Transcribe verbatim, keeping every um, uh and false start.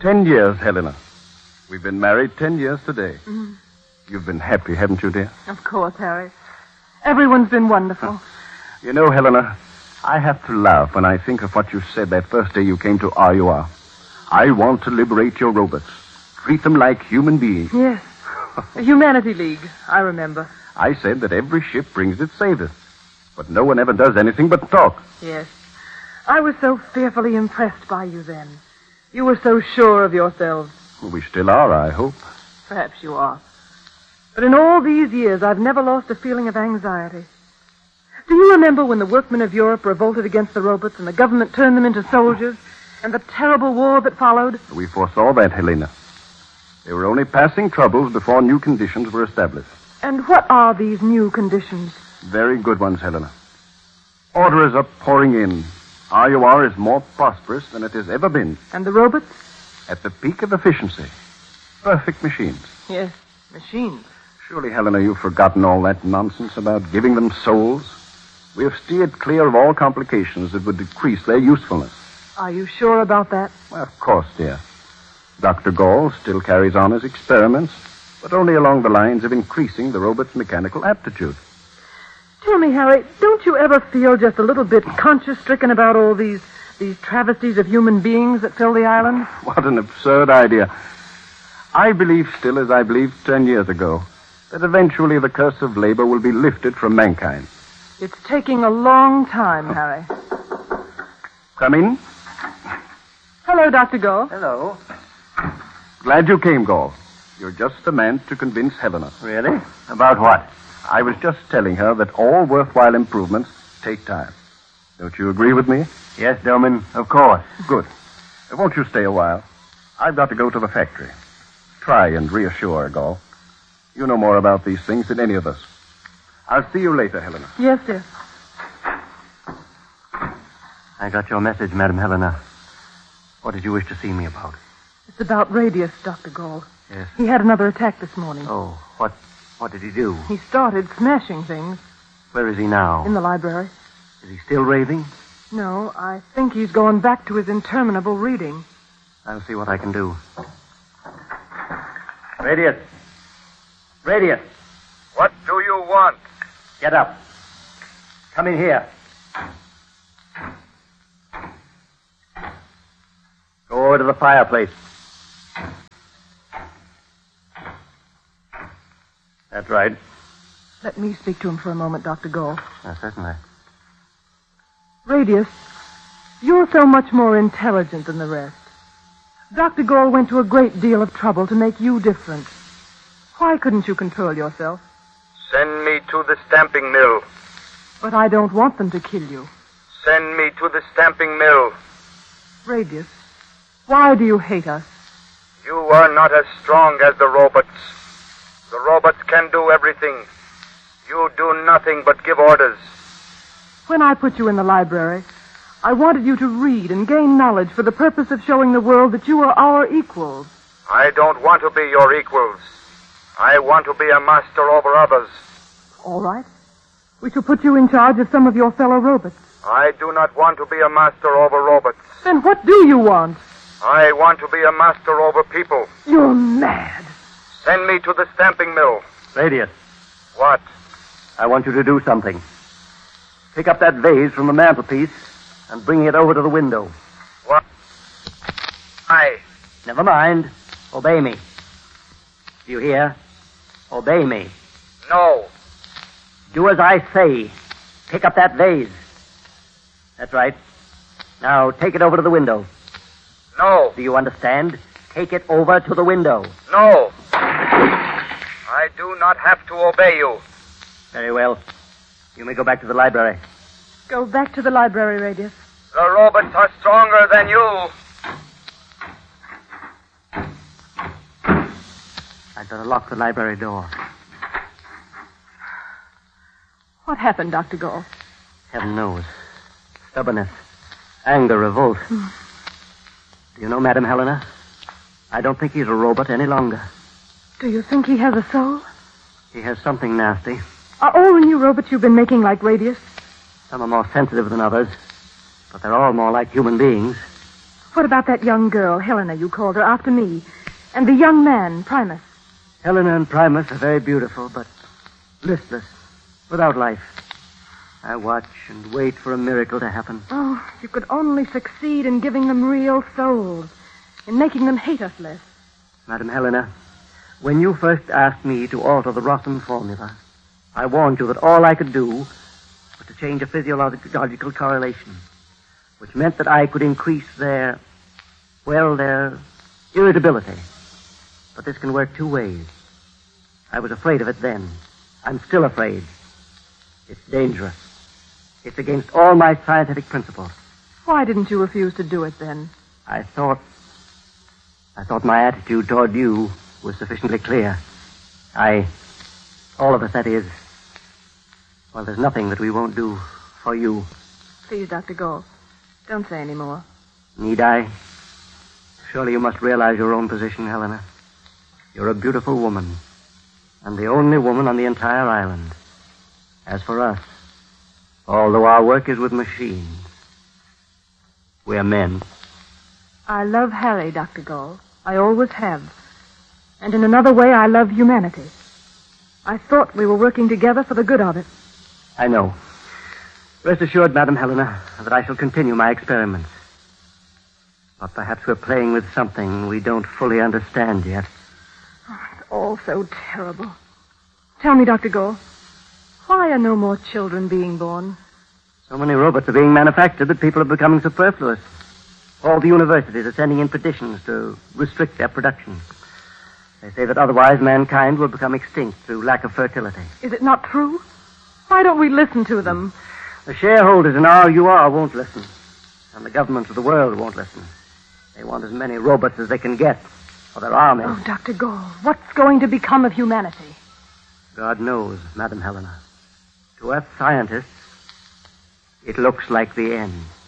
Ten years, Helena. We've been married ten years today. Mm. You've been happy, haven't you, dear? Of course, Harry. Everyone's been wonderful. You know, Helena, I have to laugh when I think of what you said that first day you came to R U R. I want to liberate your robots. Treat them like human beings. Yes. The Humanity League, I remember. I said that every ship brings its savior. But no one ever does anything but talk. Yes. I was so fearfully impressed by you then. You were so sure of yourselves. We still are, I hope. Perhaps you are. But in all these years, I've never lost a feeling of anxiety. Do you remember when the workmen of Europe revolted against the robots and the government turned them into soldiers, and the terrible war that followed? We foresaw that, Helena. They were only passing troubles before new conditions were established. And what are these new conditions? Very good ones, Helena. Orders are pouring in. R U R is more prosperous than it has ever been. And the robots? At the peak of efficiency. Perfect machines. Yes, machines. Surely, Helena, you've forgotten all that nonsense about giving them souls. We have steered clear of all complications that would decrease their usefulness. Are you sure about that? Well, of course, dear. Doctor Gall still carries on his experiments, but only along the lines of increasing the robot's mechanical aptitude. Tell me, Harry, don't you ever feel just a little bit conscience-stricken about all these these travesties of human beings that fill the island? What an absurd idea. I believe still, as I believed ten years ago, that eventually the curse of labor will be lifted from mankind. It's taking a long time, Harry. Come in. Hello, Doctor Gall. Hello. Glad you came, Gall. You're just the man to convince Helena. Really? About what? I was just telling her that all worthwhile improvements take time. Don't you agree with me? Yes, Doman, of course. Good. Uh, Won't you stay a while? I've got to go to the factory. Try and reassure her, Gall. You know more about these things than any of us. I'll see you later, Helena. Yes, dear. I got your message, Madam Helena. What did you wish to see me about? It's about Radius, Doctor Gall. Yes. He had another attack this morning. Oh, what what did he do? He started smashing things Where is he now? in the library. Is he still raving? No, I think he's going back to his interminable reading. I'll see what I can do. Radius. Radius, What do you want? get up. Come in here. Go over to the fireplace. That's right. Let me speak to him for a moment, Doctor Gall. Uh, certainly. Radius, you're so much more intelligent than the rest. Doctor Gall went to a great deal of trouble to make you different. Why couldn't you control yourself? Send me to the stamping mill. But I don't want them to kill you. Send me to the stamping mill. Radius, why do you hate us? You are not as strong as the robots. The robots can do everything. You do nothing but give orders. When I put you in the library, I wanted you to read and gain knowledge for the purpose of showing the world that you are our equals. I don't want to be your equals. I want to be a master over others. All right. We shall put you in charge of some of your fellow robots. I do not want to be a master over robots. Then what do you want? I want to be a master over people. You're mad. Send me to the stamping mill. Radius, What? I want you to do something. Pick up that vase from the mantelpiece and bring it over to the window. What? I. Never mind. Obey me. Do you hear? Obey me. No. Do as I say. Pick up that vase. That's right. Now take it over to the window. No. Do you understand? Take it over to the window. No. I do not have to obey you. Very well. You may go back to the library. Go back to the library, Radius. The robots are stronger than you. I'd better lock the library door. What happened, Doctor Gall? Heaven knows. Stubbornness, anger, revolt. Hmm. Do you know, Madam Helena? I don't think he's a robot any longer. Do you think he has a soul? He has something nasty. Are all the new robots you've been making like Radius? Some are more sensitive than others, but they're all more like human beings. What about that young girl, Helena, you called her, after me? And the young man, Primus? Helena and Primus are very beautiful, but listless, without life. I watch and wait for a miracle to happen. Oh, if you could only succeed in giving them real souls, in making them hate us less. Madam Helena, when you first asked me to alter the Rossum formula, I warned you that all I could do was to change a physiological correlation, which meant that I could increase their, well, their irritability. But this can work two ways. I was afraid of it then. I'm still afraid. It's dangerous. It's against all my scientific principles. Why didn't you refuse to do it then? I thought... I thought my attitude toward you was sufficiently clear. I... All of us, that is. Well, there's nothing that we won't do for you. Please, Doctor Gall, don't say any more. Need I? Surely you must realize your own position, Helena. You're a beautiful woman, and the only woman on the entire island. As for us, although our work is with machines, we're men. I love Harry, Doctor Gall. I always have. And in another way, I love humanity. I thought we were working together for the good of it. I know. Rest assured, Madam Helena, that I shall continue my experiments. But perhaps we're playing with something we don't fully understand yet. Oh, it's all so terrible. Tell me, Doctor Gall, why are no more children being born? So many robots are being manufactured that people are becoming superfluous. All the universities are sending in petitions to restrict their production. They say that otherwise mankind will become extinct through lack of fertility. Is it not true? Why don't we listen to them? The shareholders in R U R won't listen. And the governments of the world won't listen. They want as many robots as they can get for their armies. Oh, Doctor Gall, what's going to become of humanity? God knows, Madam Helena. To us scientists, it looks like the end.